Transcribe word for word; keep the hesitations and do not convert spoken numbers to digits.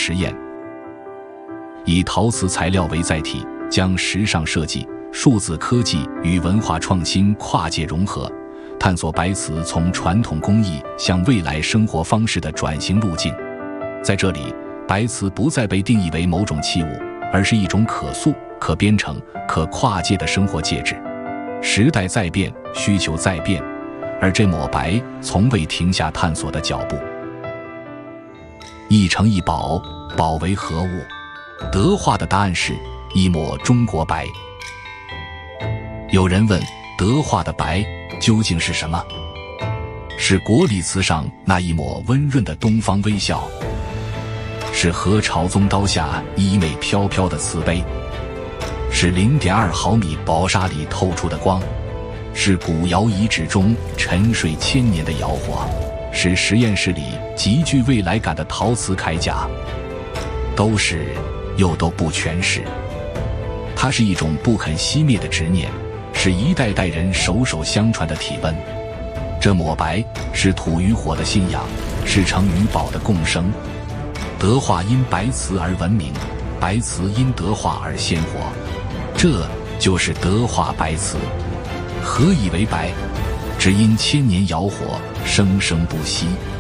实验，以陶瓷材料为载体，将时尚设计、数字科技与文化创新跨界融合，探索白瓷从传统工艺向未来生活方式的转型路径。在这里，白瓷不再被定义为某种器物，而是一种可塑、可编程、可跨界的生活介质。时代在变，需求在变，而这抹白从未停下探索的脚步。一城一宝，宝为何物？德化的答案是一抹中国白。有人问，德化的白究竟是什么？是国礼瓷上那一抹温润的东方微笑，是何朝宗刀下衣袂飘飘的瓷杯，是 零点二毫米薄纱里透出的光，是古窑遗址中沉睡千年的窑火，是实验室里极具未来感的陶瓷铠甲。都是，又都不全是。它是一种不肯熄灭的执念，是一代代人手手相传的体温。这抹白是土与火的信仰，是城与宝的共生。德化因白瓷而闻名，白瓷因德化而鲜活，这就是德化白瓷。何以为白？只因千年窑火生生不息。